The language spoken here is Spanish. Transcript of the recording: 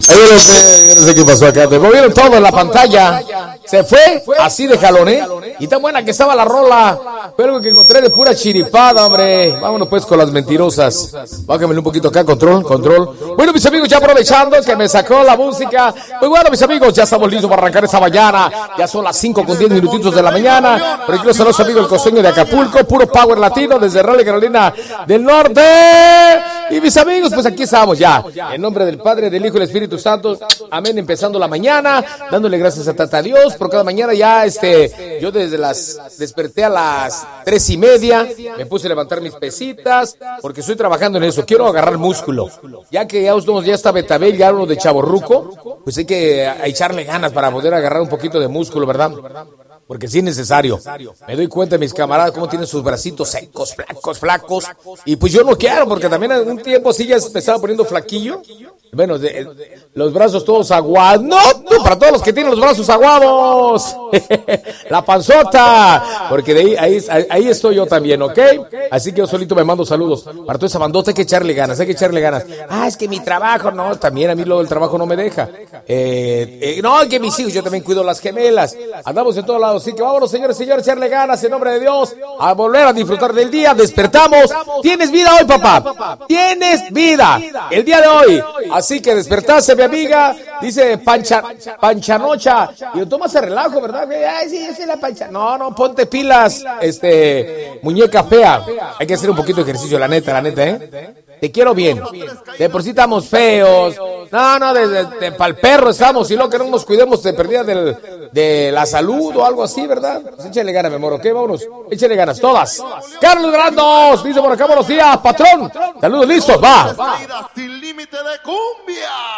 Yo no sé qué pasó acá. Me movieron todo en la pantalla. Se fue así de jalón, ¿eh? Y tan buena que estaba la rola. Fue algo que encontré de pura chiripada, hombre. Vámonos pues con las mentirosas. Bájamele un poquito acá, control. Bueno, mis amigos, ya aprovechando que me sacó la música. Muy bueno, mis amigos, ya estamos listos para arrancar esta mañana. Ya son las 5:10 minutitos de la mañana. Por aquí los saludos, amigos, el costeño de Acapulco. Puro power latino desde Raleigh, Carolina del Norte. Y mis amigos, pues aquí estamos ya. En nombre del Padre, del Hijo y del Espíritu Santo. Amén. Empezando la mañana, dándole gracias a Tata Dios por cada mañana. Ya yo desperté a las 3:30. Me puse a levantar mis pesitas porque estoy trabajando en eso. Quiero agarrar músculo. Ya que ya está Betabel, ya uno de chavorruco, pues hay que echarle ganas para poder agarrar un poquito de músculo, ¿verdad? Porque sí es necesario. Me doy cuenta de mis camaradas cómo tienen sus bracitos secos, flacos. Y pues yo no quiero, porque también en un tiempo sí ya me estaba poniendo flaquillo. Bueno, los brazos todos aguados. No, para todos los que tienen los brazos aguados. La panzota. Porque de ahí estoy yo también, ¿ok? Así que yo solito me mando saludos. Para toda esa bandota hay que echarle ganas. Es que mi trabajo, no, también a mí luego el trabajo no me deja. No, que mis hijos, yo también cuido las gemelas. Andamos en todos lados. Así que vámonos, señores, echarle ganas en nombre de Dios. A volver a disfrutar del día. Despertamos. Tienes vida hoy, papá. Tienes vida. El día de hoy. Así que despertaste, mi amiga, dice Panchanocha, y lo tomas a relajo, ¿verdad? Ay, sí, yo soy la pancha. No, ponte pilas, muñeca fea. Hay que hacer un poquito de ejercicio, la neta, ¿eh? Te quiero bien. De por sí estamos feos. No, de pa'l perro estamos, y luego que no nos cuidemos de perdida de la salud o algo así, ¿verdad? Pues échale ganas, mi amor, ¿ok? Vámonos, échale ganas, todas. Carlos Grandos, dice por acá, buenos días, patrón. Saludos, listos, va. Sin límite de cumbia.